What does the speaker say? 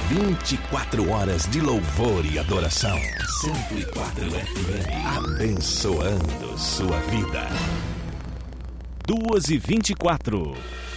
24 horas de louvor e adoração. 104 FM, abençoando sua vida. 2h24.